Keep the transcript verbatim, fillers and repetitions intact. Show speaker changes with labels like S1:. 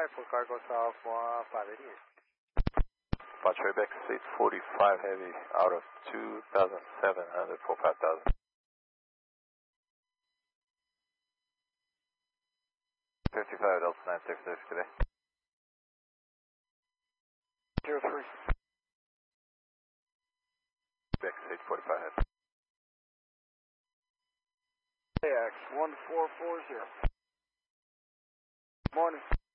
S1: forty-five for cargo south uh, five eighty-eight.
S2: Departure Quebec eight forty-five heavy out of two thousand seven hundred for five thousand. fifty-five Delta nine six six today.
S1: zero three.
S2: Quebec eight forty-five heavy.
S1: A X one four four zero. Morning.